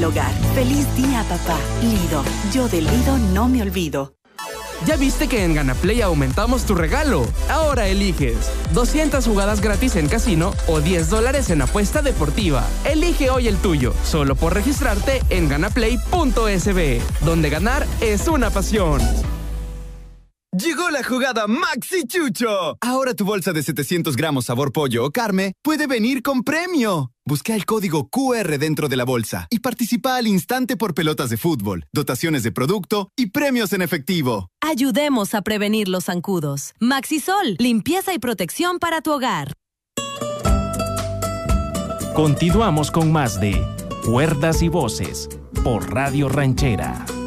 el hogar. ¡Feliz día, papá! Lido. Yo del Lido no me olvido. ¿Ya viste que en Ganaplay aumentamos tu regalo? Ahora eliges 200 jugadas gratis en casino o $10 en apuesta deportiva. Elige hoy el tuyo, solo por registrarte en ganaplay.sb, donde ganar es una pasión. Llegó la jugada Maxi Chucho. Ahora tu bolsa de 700 gramos sabor pollo o carne puede venir con premio. Busca el código QR dentro de la bolsa y participa al instante por pelotas de fútbol, dotaciones de producto y premios en efectivo. Ayudemos a prevenir los zancudos. Maxisol, limpieza y protección para tu hogar. Continuamos con más de Cuerdas y Voces por Radio Ranchera.